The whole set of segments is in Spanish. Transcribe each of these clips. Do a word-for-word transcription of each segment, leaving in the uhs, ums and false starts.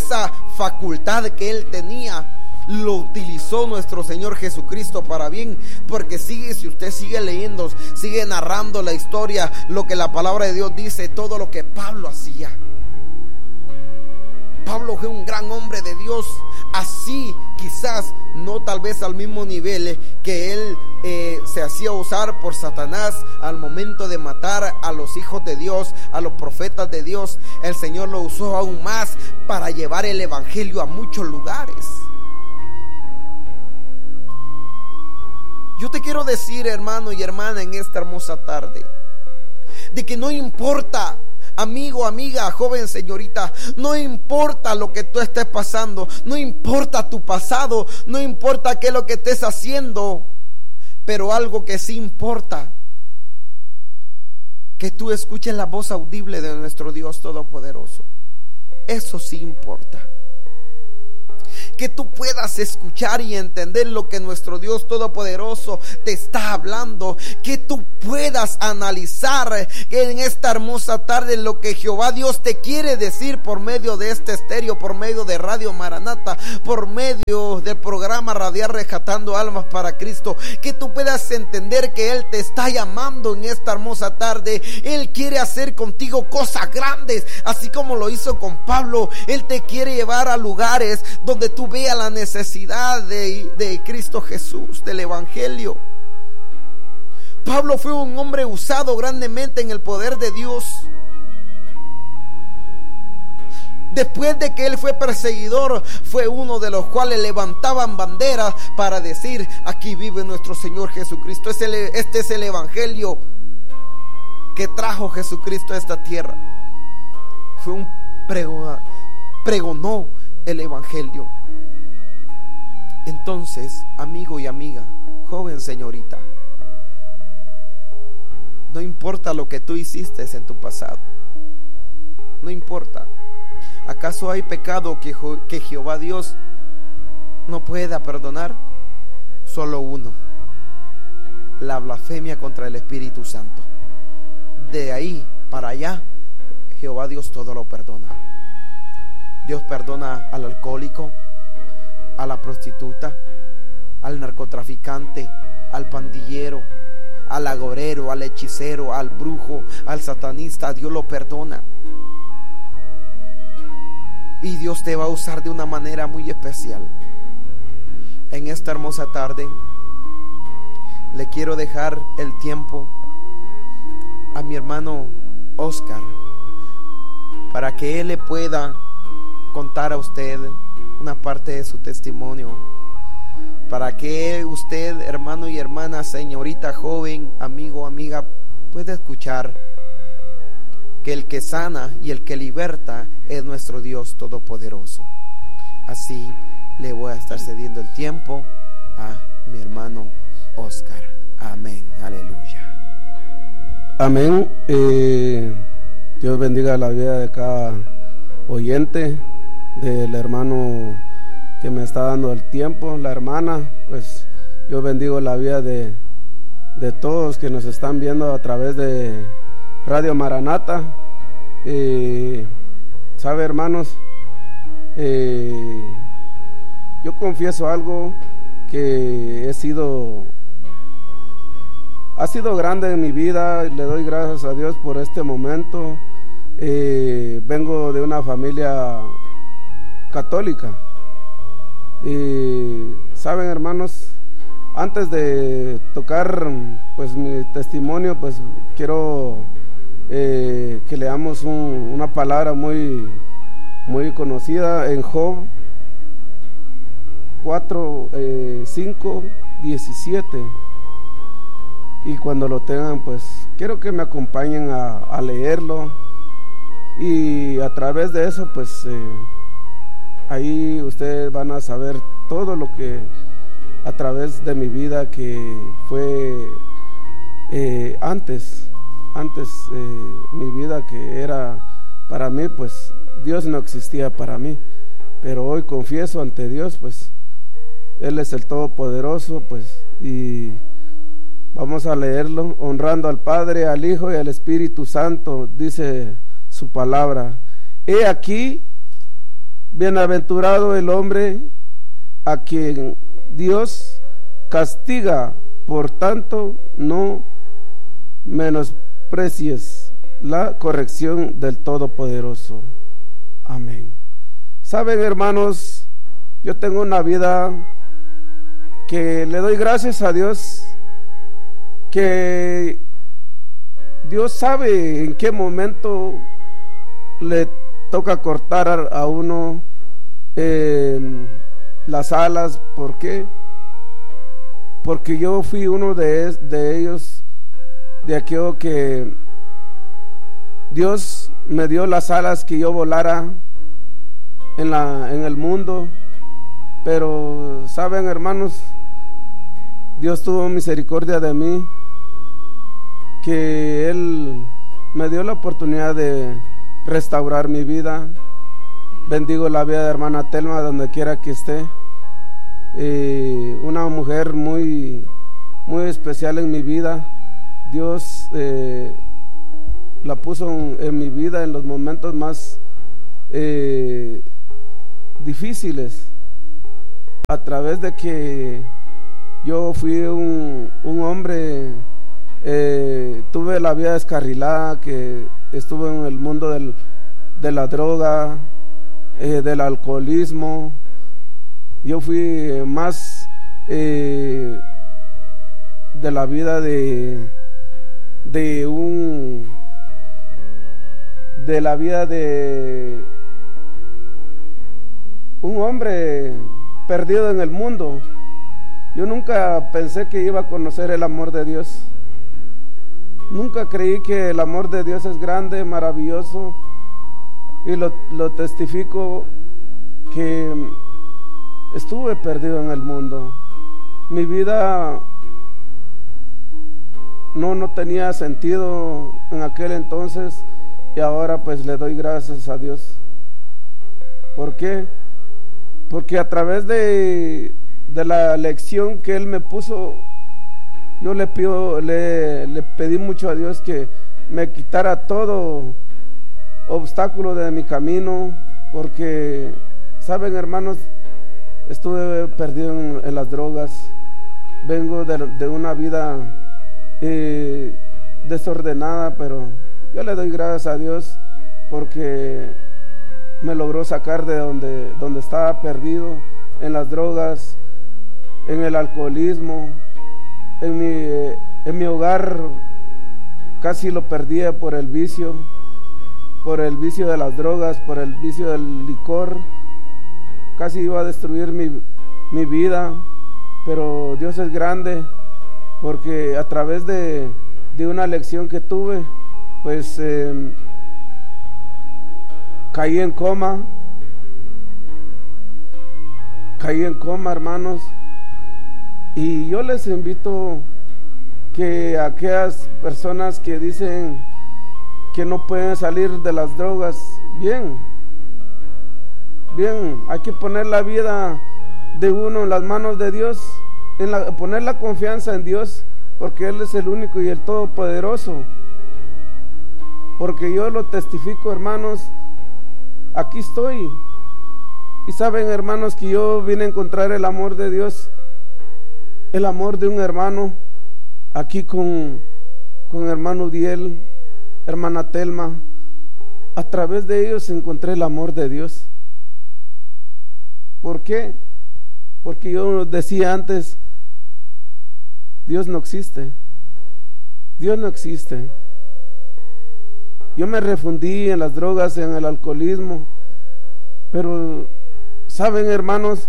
esa facultad que él tenía lo utilizó nuestro Señor Jesucristo para bien, porque sigue, si usted sigue leyendo, sigue narrando la historia, lo que la palabra de Dios dice, todo lo que Pablo hacía. Pablo fue un gran hombre de Dios, así quizás no tal vez al mismo nivel que él eh, se hacía usar por Satanás al momento de matar a los hijos de Dios, a los profetas de Dios. El Señor lo usó aún más para llevar el evangelio a muchos lugares. Yo te quiero decir, hermano y hermana, en esta hermosa tarde, de que no importa, amigo, amiga, joven, señorita, no importa lo que tú estés pasando, no importa tu pasado, no importa qué es lo que estés haciendo, pero algo que sí importa, que tú escuches la voz audible de nuestro Dios Todopoderoso. Eso sí importa. Que tú puedas escuchar y entender lo que nuestro Dios Todopoderoso te está hablando. Que tú puedas analizar en esta hermosa tarde lo que Jehová Dios te quiere decir por medio de este estéreo, por medio de Radio Maranata, por medio del programa radial Rescatando Almas para Cristo. Que tú puedas entender que Él te está llamando en esta hermosa tarde. Él quiere hacer contigo cosas grandes, así como lo hizo con Pablo. Él te quiere llevar a lugares donde tú vea la necesidad de, de Cristo Jesús, del evangelio. Pablo fue un hombre usado grandemente en el poder de Dios. Después de que él fue perseguidor, fue uno de los cuales levantaban banderas para decir: aquí vive nuestro Señor Jesucristo. Es el, este es el evangelio que trajo Jesucristo a esta tierra. Fue un pregón, pregonó el evangelio. Entonces, amigo y amiga, joven, señorita, no importa lo que tú hiciste en tu pasado, no importa. ¿Acaso hay pecado que, que Jehová Dios no pueda perdonar? Solo uno: la blasfemia contra el Espíritu Santo. De ahí para allá, Jehová Dios todo lo perdona. Dios perdona al alcohólico, a la prostituta, al narcotraficante, al pandillero, al agorero, al hechicero, al brujo, al satanista. Dios lo perdona. Y Dios te va a usar de una manera muy especial. En esta hermosa tarde le quiero dejar el tiempo a mi hermano Oscar, para que él le pueda contar a usted una parte de su testimonio, para que usted, hermano y hermana, señorita, joven, amigo, amiga, pueda escuchar que el que sana y el que liberta es nuestro Dios Todopoderoso. Así le voy a estar cediendo el tiempo a mi hermano Oscar. Amén, aleluya. Amén. eh, Dios bendiga la vida de cada oyente, del hermano que me está dando el tiempo, la hermana. Pues yo bendigo la vida de, de todos que nos están viendo a través de Radio Maranata. Eh, sabe, hermanos, eh, yo confieso algo que he sido ha sido grande en mi vida. Le doy gracias a Dios por este momento. Eh, vengo de una familia católica. Y saben, hermanos, antes de tocar pues mi testimonio, pues quiero eh, que leamos un, una palabra muy muy conocida en Job cuatro, cinco, diecisiete. Y cuando lo tengan, pues quiero que me acompañen a, a leerlo, y a través de eso pues eh, ahí ustedes van a saber todo lo que a través de mi vida que fue eh, antes, antes eh, mi vida que era para mí, pues Dios no existía para mí, pero hoy confieso ante Dios, pues Él es el Todopoderoso, pues, y vamos a leerlo, honrando al Padre, al Hijo y al Espíritu Santo. Dice su palabra: he aquí, Bienaventurado el hombre a quien Dios castiga, por tanto no menosprecies la corrección del Todopoderoso. Amén. Saben, hermanos, yo tengo una vida que le doy gracias a Dios, que Dios sabe en qué momento le toca cortar a uno eh, las alas. ¿Por qué? Porque yo fui uno de, de ellos, de aquello que Dios me dio las alas que yo volara en, la, en el mundo. Pero saben, hermanos, Dios tuvo misericordia de mí, que Él me dio la oportunidad de restaurar mi vida. Bendigo la vida de hermana Telma donde quiera que esté. Eh, una mujer muy, muy especial en mi vida. Dios eh, la puso en, en mi vida en los momentos más eh, difíciles, a través de que yo fui un, un hombre, eh, tuve la vida descarrilada, que estuve en el mundo del, de la droga, eh, del alcoholismo. Yo fui más eh, de la vida de de un de la vida de un hombre perdido en el mundo. Yo nunca pensé que iba a conocer el amor de Dios. Nunca creí que el amor de Dios es grande, maravilloso, y lo, lo testifico, que estuve perdido en el mundo. Mi vida no, no tenía sentido en aquel entonces, y ahora pues le doy gracias a Dios. ¿Por qué? Porque a través de, de la lección que Él me puso, yo le pido, le, le pedí mucho a Dios que me quitara todo obstáculo de mi camino, porque, saben, hermanos, estuve perdido en, en las drogas. Vengo de, de una vida eh, desordenada, pero yo le doy gracias a Dios porque me logró sacar de donde, donde estaba perdido, en las drogas, en el alcoholismo. En mi, eh, en mi hogar casi lo perdía por el vicio, por el vicio de las drogas, por el vicio del licor. Casi iba a destruir mi, mi vida, pero Dios es grande, porque a través de, de una lección que tuve, pues eh, caí en coma, caí en coma, hermanos. Y yo les invito que aquellas personas que dicen que no pueden salir de las drogas, bien, bien, hay que poner la vida de uno en las manos de Dios, en la, poner la confianza en Dios, porque Él es el único y el todopoderoso. Porque yo lo testifico, hermanos, aquí estoy. Y saben, hermanos, que yo vine a encontrar el amor de Dios, el amor de un hermano, aquí con, con hermano Udiel, hermana Telma. A través de ellos encontré el amor de Dios. ¿Por qué? Porque yo decía antes, Dios no existe, Dios no existe. Yo me refundí en las drogas, en el alcoholismo, pero saben, hermanos,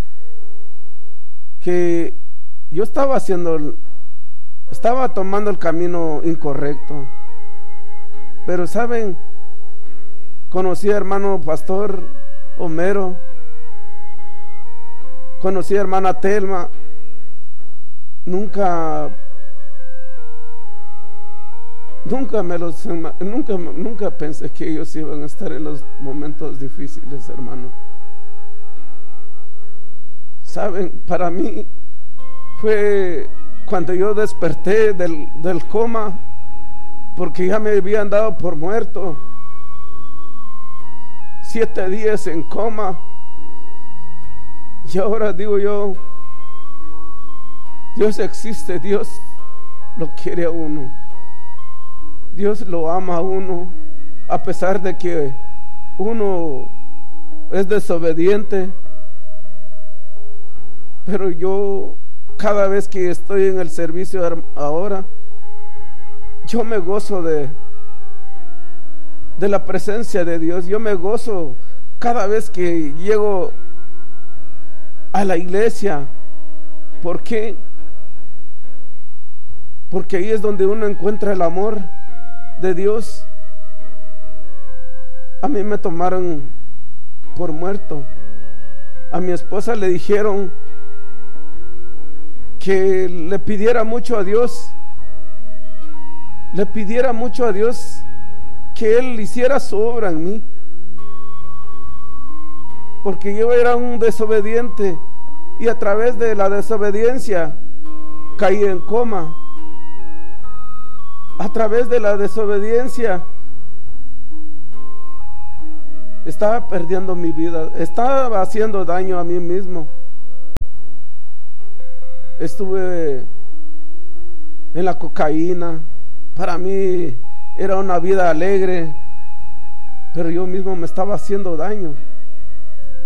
que yo estaba haciendo, estaba tomando el camino incorrecto. Pero saben, conocí a hermano pastor Homero, conocí a hermana Telma. Nunca, nunca me los, nunca, nunca pensé que ellos iban a estar en los momentos difíciles, hermanos. Saben, para mí fue cuando yo desperté del, del coma, porque ya me habían dado por muerto. siete días en coma. Y ahora digo yo, Dios existe, Dios lo quiere a uno, Dios lo ama a uno, a pesar de que uno es desobediente. Pero yo, cada vez que estoy en el servicio ahora, yo me gozo de de la presencia de Dios. Yo me gozo cada vez que llego a la iglesia. ¿Por qué? Porque ahí es donde uno encuentra el amor de Dios. A mí me tomaron por muerto. A mi esposa le dijeron que le pidiera mucho a Dios, le pidiera mucho a Dios que Él hiciera su obra en mí, porque yo era un desobediente y a través de la desobediencia caí en coma. A través de la desobediencia estaba perdiendo mi vida, estaba haciendo daño a mí mismo. Estuve en la cocaína. Para mí era una vida alegre, pero yo mismo me estaba haciendo daño.